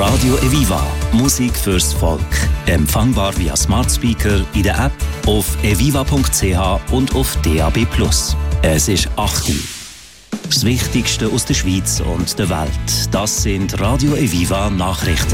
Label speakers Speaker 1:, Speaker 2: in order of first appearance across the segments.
Speaker 1: Radio Eviva. Musik fürs Volk. Empfangbar via Smart Speaker in der App, auf eviva.ch und auf DAB+. Es ist 8 Uhr. Das Wichtigste aus der Schweiz und der Welt. Das sind Radio Eviva Nachrichten.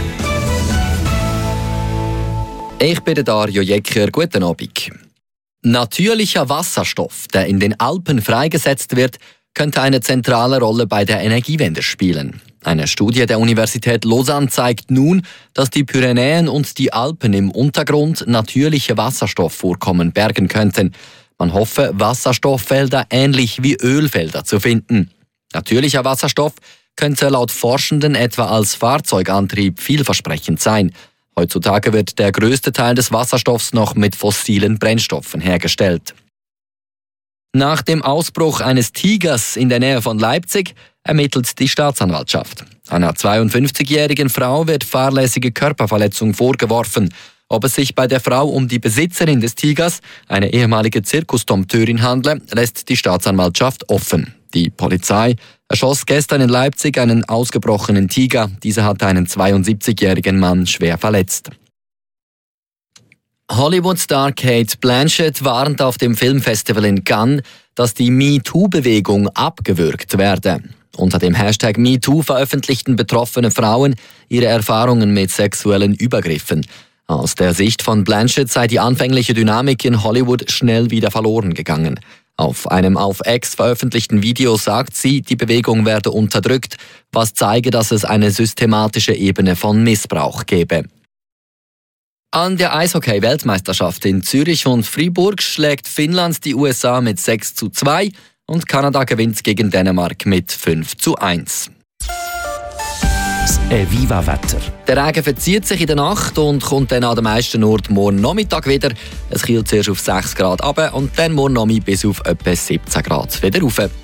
Speaker 2: Ich bin der Dario Jecker. Guten Abend. Natürlicher Wasserstoff, der in den Alpen freigesetzt wird, könnte eine zentrale Rolle bei der Energiewende spielen. Eine Studie der Universität Lausanne zeigt nun, dass die Pyrenäen und die Alpen im Untergrund natürliche Wasserstoffvorkommen bergen könnten. Man hoffe, Wasserstofffelder ähnlich wie Ölfelder zu finden. Natürlicher Wasserstoff könnte laut Forschenden etwa als Fahrzeugantrieb vielversprechend sein. Heutzutage wird der größte Teil des Wasserstoffs noch mit fossilen Brennstoffen hergestellt. Nach dem Ausbruch eines Tigers in der Nähe von Leipzig ermittelt die Staatsanwaltschaft. Einer 52-jährigen Frau wird fahrlässige Körperverletzung vorgeworfen. Ob es sich bei der Frau um die Besitzerin des Tigers, eine ehemalige Zirkusdompteurin, handle, lässt die Staatsanwaltschaft offen. Die Polizei erschoss gestern in Leipzig einen ausgebrochenen Tiger. Dieser hatte einen 72-jährigen Mann schwer verletzt. Hollywood-Star Cate Blanchett warnt auf dem Filmfestival in Cannes, dass die MeToo-Bewegung abgewürgt werde. Unter dem Hashtag MeToo veröffentlichten betroffene Frauen ihre Erfahrungen mit sexuellen Übergriffen. Aus der Sicht von Blanchett sei die anfängliche Dynamik in Hollywood schnell wieder verloren gegangen. Auf einem auf X veröffentlichten Video sagt sie, die Bewegung werde unterdrückt, was zeige, dass es eine systematische Ebene von Missbrauch gebe. An der Eishockey-Weltmeisterschaft in Zürich und Fribourg schlägt Finnland die USA mit 6:2 und Kanada gewinnt gegen Dänemark mit 5:1.
Speaker 1: Das Eviva-Wetter.
Speaker 2: Der Regen verzieht sich in der Nacht und kommt dann an den meisten Orten morgen Nachmittag wieder. Es kühlt zuerst auf 6 Grad runter und dann morgen Nachmittag bis auf etwa 17 Grad wieder rauf.